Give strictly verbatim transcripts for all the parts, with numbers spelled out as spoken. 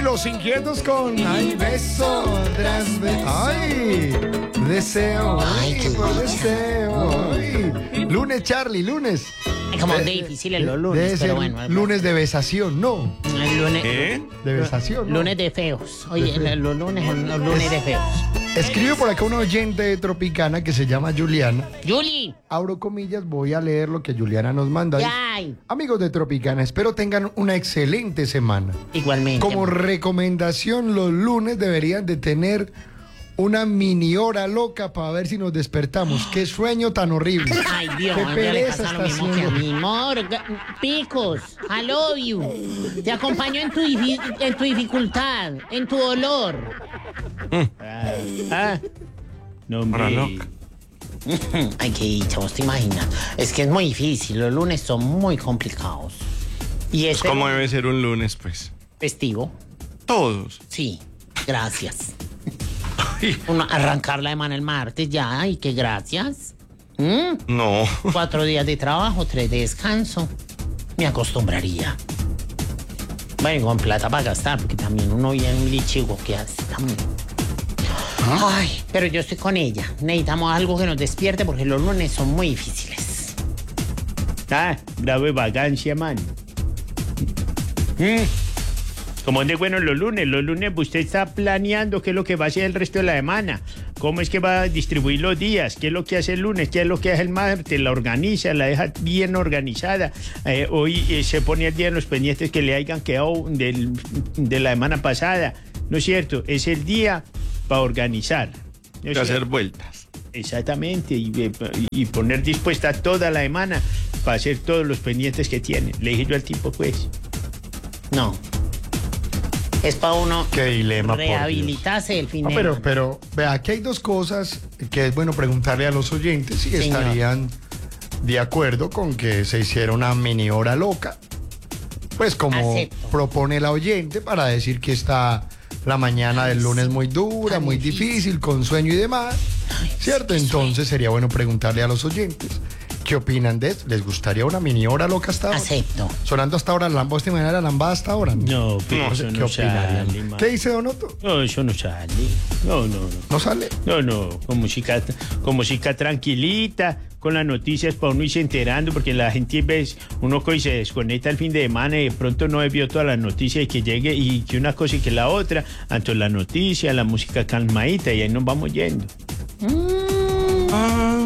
Los Inquietos con Ay, beso tras beso. Ay, deseo. Ay, por deseo. Ay. Lunes, Charlie, lunes. Es como de, difícil los lunes, debe pero ser bueno. Lunes de besación, no. El lunes, ¿Eh? De besación. ¿no? Lunes de feos. Oye, de los lunes son los lunes de feos. Escribe por acá una oyente de Tropicana que se llama Juliana. Juli. Abro comillas, voy a leer lo que Juliana nos manda. Ay. Amigos de Tropicana, espero tengan una excelente semana. Igualmente. Como recomendación, los lunes deberían de tener una mini hora loca para ver si nos despertamos. ¡Qué sueño tan horrible! Ay, Dios, ¡Qué ya le pereza pasa lo está mismo que a haciendo! mí. Morga, Picos, I love you. Te acompaño en tu, difi- en tu dificultad, en tu dolor. Ah, ah. No, Hora hombre. loca. Ay, qué dicha, vos te imaginas. Es que es muy difícil, los lunes son muy complicados. Y es ¿Cómo debe ser un lunes, pues? festivo. Todos. Sí, gracias. Ay, Uno arrancar la semana el martes ya, y que gracias. ¿Mm? no. Cuatro días de trabajo, tres de descanso. Me acostumbraría. Bueno, con plata para gastar, porque también uno viene un lichigo que hace también. Ay, pero yo estoy con ella. Necesitamos algo que nos despierte porque los lunes son muy difíciles. Ah, grave vacancia, man. Mm. Como de bueno los lunes, los lunes usted está planeando qué es lo que va a hacer el resto de la semana, cómo es que va a distribuir los días, qué es lo que hace el lunes, qué es lo que hace el martes, la organiza, la deja bien organizada. Eh, hoy eh, se pone al día en los pendientes que le hayan quedado del, de la semana pasada, ¿no es cierto? Es el día para organizar. ¿no es De hacer cierto? vueltas. Exactamente, y, y poner dispuesta toda la semana para hacer todos los pendientes que tiene. Le dije yo al tipo, pues. No. Es para uno Qué dilema, por Dios. rehabilitarse el fin No, de pero, semana. pero, vea, aquí hay dos cosas que es bueno preguntarle a los oyentes si Señor. estarían de acuerdo con que se hiciera una mini hora loca. Pues como Acepto. propone la oyente para decir que está la mañana del lunes muy dura, tan muy difícil. difícil, con sueño y demás. Ay, ¿Cierto? qué Entonces sería bueno preguntarle a los oyentes qué opinan de esto. ¿Les gustaría una mini hora loca hasta ahora? Acepto. Sonando hasta ahora, la lamba, ¿usted imagina la lambada hasta ahora? No, pero No eso sé, ¿qué no opinarían? sale, man. ¿Qué dice Donoto? No, eso no sale. No, no, no. ¿No sale? No, no, con música, con música tranquilita, con las noticias para uno irse enterando, porque la gente ves, uno coge y se desconecta el fin de semana y de pronto no vio todas las noticias y que llegue y que una cosa y que la otra, antes la noticia, la música calmadita y ahí nos vamos yendo. Ah,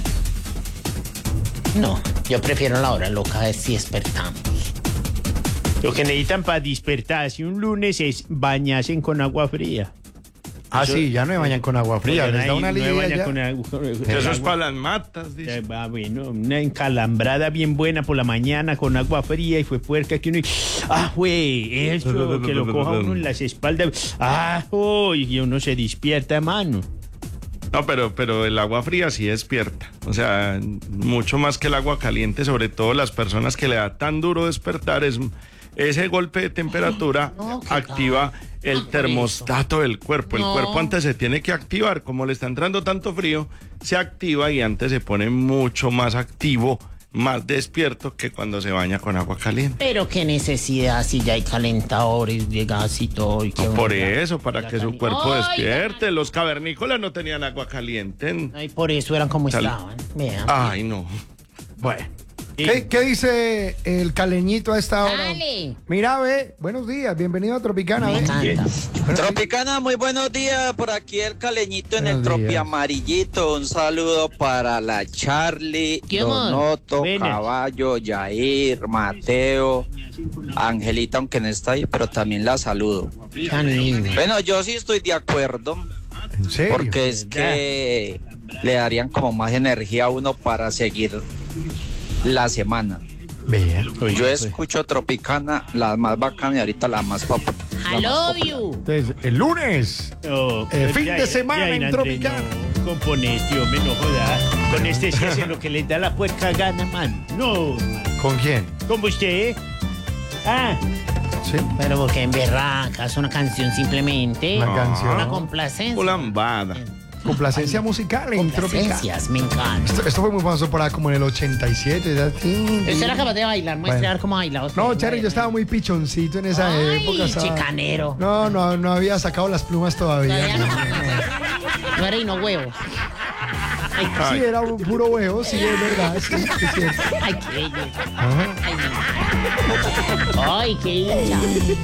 No, yo prefiero la hora loca de si despertamos. Lo que necesitan para despertarse un lunes es bañarse con agua fría. Ah, Eso- sí, ya no me bañan con agua fría, les da una no me lidia baña ya. con agua- con eso es agua. para las matas, dice. Eh, va, bueno, una encalambrada bien buena por la mañana con agua fría y fue puerca que uno... Ah, güey, eso, que lo coja uno en las espaldas. Ah, oh, y uno se despierta, mano. No, pero, pero el agua fría sí despierta. O sea, mucho más que el agua caliente, sobre todo las personas que le da tan duro despertar, es ese golpe de temperatura no, ¿qué activa tal? el por termostato del cuerpo. El No. cuerpo antes se tiene que activar. Como le está entrando tanto frío, se activa y antes se pone mucho más activo, más despierto que cuando se baña con agua caliente. Pero qué necesidad si ya hay calentadores de gas y todo. Y que No, uno por ya- eso, para ya que su cali- cuerpo Ay, despierte. Los cavernícolas no tenían agua caliente. Ay, por eso eran como Sal- estaban. Vean. Ay, no. Bueno. ¿Qué, qué dice el caleñito a esta hora? Dale. Mira, ve, buenos días, bienvenido a Tropicana, Me ve. encanta. Tropicana, muy buenos días. Por aquí el caleñito en el Buenos días. tropi amarillito. Un saludo para la Charlie, ¿Qué más? Donoto, Buenas. Caballo, Yair, Mateo, Angelita, aunque no está ahí, pero también la saludo. Tan lindo. Bueno, yo sí estoy de acuerdo, ¿En serio? porque es que le darían como más energía a uno para seguir la semana. Vean. Oye, Yo pues, escucho Tropicana, la más bacana y ahorita la más pop. I love you. Entonces, el lunes, no, Eh, fin ya- de semana ya, en Andrés, Tropicana. No, componeste, hombre, no joda. Con este se hace lo que les da la puerca gana, man. No, man. ¿con quién? ¿Cómo usted, eh? Ah, Sí. Pero porque en berraca es una canción simplemente. Una canción. Una complacencia. O lambada. Complacencia musical en Tropical. Complacencias, me encanta. Esto, esto fue muy famoso por ahí como en el ochenta y siete. ¿ya? Usted era capaz de bailar, muestre Bueno. cómo baila. usted. No, Charlie, yo estaba muy pichoncito en esa Ay, época. estaba- chicanero. No, no, no había sacado las plumas todavía. Todavía no. No era y no huevos. Ay, Sí, era un puro huevo, sí, es verdad. Sí, es cierto. ay, qué bello. Ajá. Ay, no. Ay, qué hincha.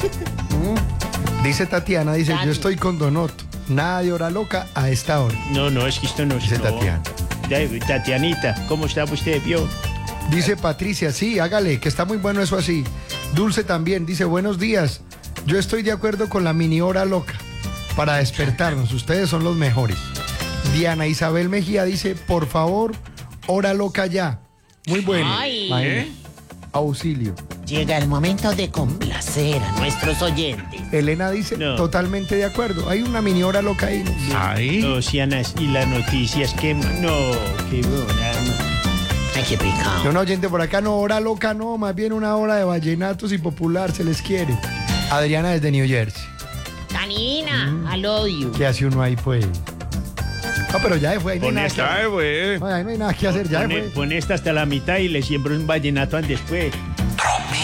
Dice Tatiana, dice, Tati. yo estoy con Donoto. Nada de hora loca a esta hora. No, no, es que esto no es. Dice no. Tatiana. Ta- Tatianita, ¿cómo está usted, vio? Dice Patricia, sí, hágale, que está muy bueno eso así. Dulce también, dice, buenos días. Yo estoy de acuerdo con la mini hora loca para despertarnos. Ustedes son los mejores. Diana Isabel Mejía dice, por favor, hora loca ya. Muy bueno. Ay. Imagínate. Auxilio. Llega el momento de complacer a nuestros oyentes. Elena dice, No. totalmente de acuerdo. Hay una mini hora loca ahí. ¿no? Ay. No, Cianas, y las noticias que... No, qué buena. Ay, qué Y picado. un oyente por acá, no, hora loca no, más bien una hora de vallenatos y popular, se les quiere. Adriana desde New Jersey. Tanina, I love you. ¿Qué hace uno ahí, pues? No, pero ya fue, ahí no hay Pon nada esta- que hacer. Ay, güey. No, ahí no hay nada que hacer, ya Pone, fue. pone esta hasta la mitad y le siembro un vallenato al después.